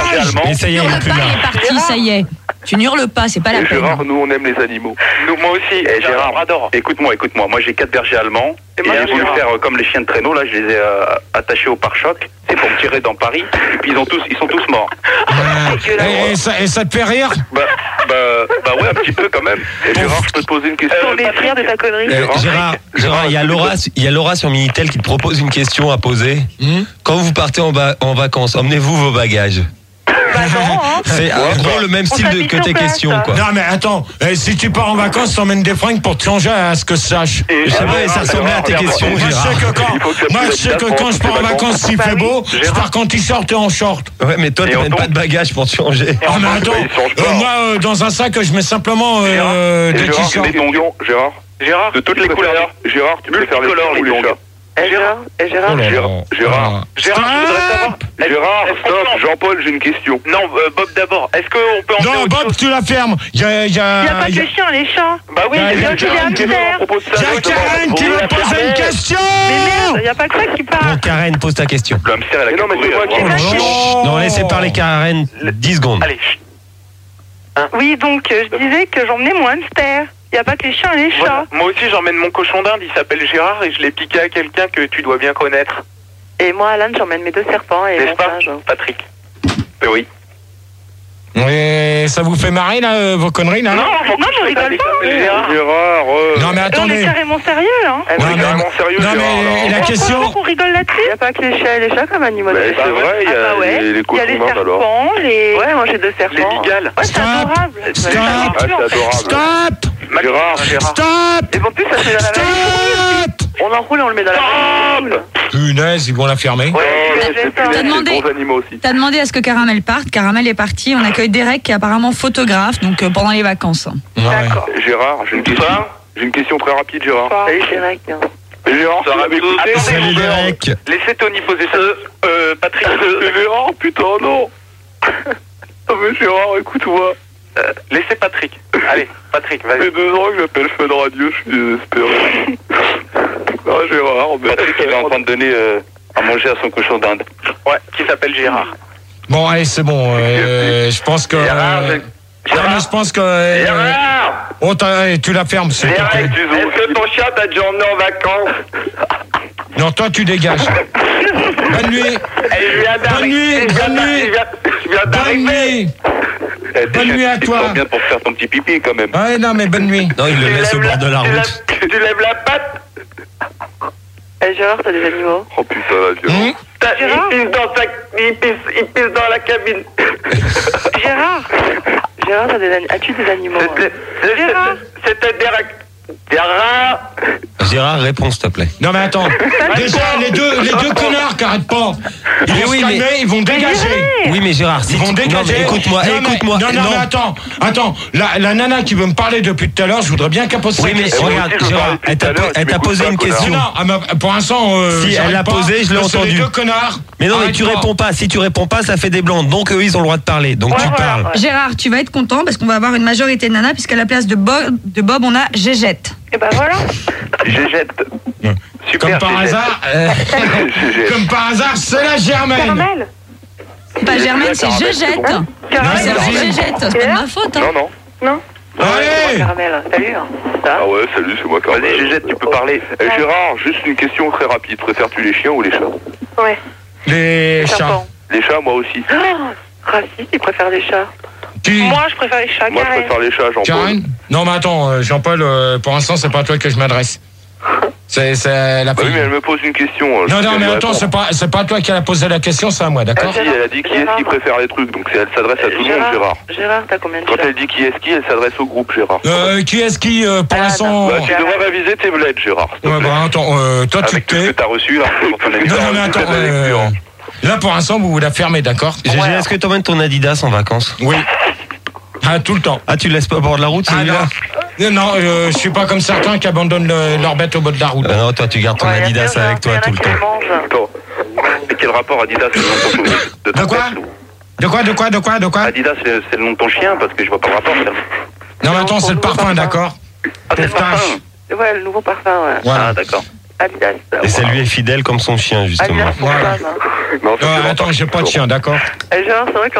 allemand. Et ça y est, il est plus là. Il est parti, ça y est. Tu n'hurles pas, c'est pas la peine. Gérard, nous on aime les animaux. Moi aussi. Gérard, adore. écoute-moi. Moi j'ai 4 bergers allemands. Et moi, j'ai voulu Gérard. faire comme les chiens de traîneau. Là, je les ai attachés au pare-choc. C'est pour me tirer dans Paris. Et puis ils sont tous morts. Et ça te fait rire? Bah ouais, un petit peu quand même. Et Gérard, je peux te poser une question. On est fiers de ta connerie. Gérard, il y a Laura sur Minitel qui te propose une question à poser. Quand vous partez en vacances, emmenez-vous vos bagages. C'est en gros le même style que tes questions, quoi. Non mais attends, si tu pars en vacances, t'emmènes des fringues pour te changer à ce que je sache. Je sais pas, ça ressemblait à tes questions, Moi je sais que quand je pars en vacances, s'il fait beau, je pars en t-shirt et en short. Ouais, mais toi, t'emmènes pas de bagages pour te changer. Ah mais attends, moi dans un sac, je mets simplement des t-shirts. Gérard, de toutes les couleurs. Gérard, tu peux faire les chats. Gérard, Gérard, je voudrais savoir. Gérard, stop, Jean-Paul, j'ai une question. Non, Bob d'abord. Est-ce qu'on peut emmener Non, autre Bob, chose? tu la fermes. Il y a il n'y a pas que les chiens, les chats. Bah oui, Il y a Karen qui veut poser une question. Mais merde, il n'y a pas que ça qui Bon, parle. Karen, pose ta question. Le hamster, elle a qu'à courir. Non, laissez parler Karen 10 secondes. Allez. Oui, donc je disais que j'emmenais mon hamster. Il n'y a pas que les chiens et les chats. Moi aussi, j'emmène mon cochon d'Inde. Il s'appelle Gérard et je l'ai piqué à quelqu'un que tu dois bien connaître. Et moi, Alan, j'emmène mes 2 serpents et N'est-ce mon pas, singe. Patrick? Oui. Et ça vous fait marrer là, vos conneries là? Non, je rigole pas. Gérard, Non mais On est attendez. carrément sérieux, hein. Non, mais- carrément sérieux, non, Gérard, mais là. la question. On rigole là-dessus. Il n'y a pas que les chats et les chats comme animaux. Mais c'est vrai, il y a les Il y a cochons les d'Inde alors. serpents, les... Ouais, moi j'ai 2 serpents. Les bigales. Ouais, c'est Stop. adorable. Stop. Ah, c'est adorable. Stop. Gérard, Stop. Et en plus, ça fait dans la Stop. On l'enroule et on le met dans la valise. Punaise, ils vont la fermer. T'as demandé- bons animaux aussi. T'as demandé à ce que Caramel parte. Caramel est parti. On accueille Derek qui est apparemment photographe, donc pendant les vacances. Ouais. D'accord. Gérard, j'ai une question. J'ai une question très rapide, Gérard. Salut, Derek. Gérard, Ça tu m'avais raconte- écouté? Salut Derek. Laissez Tony poser ça. Patrick. Gérard, putain, non. Oh, mais Gérard, écoute-moi. Laissez Patrick. Allez, Patrick, Ça fait vas-y. 2 ans que j'appelle Fun Radio, je suis désespéré. Ah, Gérard, Patrick, il est en train de donner à manger à son cochon d'Inde. Ouais, qui s'appelle Gérard. Bon, allez, c'est bon. Je pense que. Gérard, non, mais je pense que. Gérard, Oh, tu la fermes, s'il te plaît. est-ce que ton chat t'a déjà emmené en vacances? Non, toi, tu dégages. Bonne nuit. Elle vient Bonne nuit, bonne nuit. Bonne nuit. Bonne nuit à toi. bien pour faire ton petit pipi quand même. Ouais, non, mais bonne nuit. Non, il le laisse au bord de la route. Tu lèves la patte. Eh, Gérard, t'as des animaux? Oh putain, la violence. Gérard. Il pisse dans la cabine. Gérard. Gérard, as-tu des animaux? Gérard. C'était Derek. Gérard. Gérard, réponds s'il te plaît. Non, mais attends. Déjà, les deux connards qui arrêtent pas. Ils vont se calmer, ils vont dégager. Oui, mais Gérard, si Ils vont tu... Non, dégager. mais écoute-moi, Non, mais- écoute-moi. Non, mais attends. La nana qui veut me parler depuis tout à l'heure, je voudrais bien qu'elle pose Oui, sa mais question. regarde, Gérard, elle t'a posé une question. Non, pour l'instant, Si, elle l'a posée, je l'ai c'est entendu. les deux connards. Mais non, mais Arrête tu pas. réponds pas. Si tu réponds pas, ça fait des blancs. Donc eux, ils ont le droit de parler. Donc tu parles. Gérard, tu vas être content parce qu'on va avoir une majorité de nanas puisqu'à la place de Bob, on a Gégette. Et ben voilà. Je jette. Comme par hasard, comme par hasard, c'est la Germaine. Caramel. Pas Germaine, c'est Gégette. Caramel. C'est Gégette, c'est pas de ma faute. Hein. Non. Non. Allez. Caramel. Salut. Ça Ah ouais, salut, c'est moi Carmel. Vas-y, Gégette, tu peux parler. Gérard, juste une question très rapide. Préfères-tu les chiens ou les chats? Ouais. Les chats. Serpent. Les chats, moi aussi. Raciste, il préfère les chats. Qui Moi, je préfère les chats. Moi, je Karen. préfère les chats, Jean-Paul. Karen? Non, mais attends, Jean-Paul, pour l'instant, c'est pas à toi que je m'adresse. C'est la Bah oui, fille. mais elle me pose une question. Non, mais attends, c'est pas toi qui a posé la question, c'est à moi, d'accord? Si, elle a dit qui est-ce qui préfère les trucs, donc elle s'adresse à tout le monde, Gérard. Gérard, t'as combien de Quand chats? elle dit qui est-ce qui, elle s'adresse au groupe, Gérard. Qui est-ce qui, pour l'instant... Bah, tu devrais réviser tes blettes, Gérard. s'il te Ouais, plaît. bah attends, toi tu Avec tout ce que t'es... t'as reçu, là, pour ton ami. Non, mais attends, là pour l'instant vous la fermez, d'accord? Gégé, est-ce que t'emmènes ton Adidas en vacances? Oui. Ah, tout le temps. Ah, tu le laisses pas au bord de la route, Ah celui-là? non, je suis pas comme certains qui abandonnent leur bête au bord de la route. Non, toi, tu gardes ton Adidas avec toi tout le temps. Attends. Et quel rapport Adidas, c'est le nom de ton chien? De quoi? De quoi? Adidas, c'est le nom de ton chien, parce que je vois pas le rapport. Non, mais attends, c'est le parfum, d'accord? Ah, c'est le parfum. Ouais, le nouveau parfum, ouais. Voilà. Ah, d'accord. Adidas. Et ça lui est fidèle comme son chien, justement. Adidas pour Voilà. femme. Non, ça, c'est Attends, j'ai pas de chien, d'accord? Et Gérard, c'est vrai que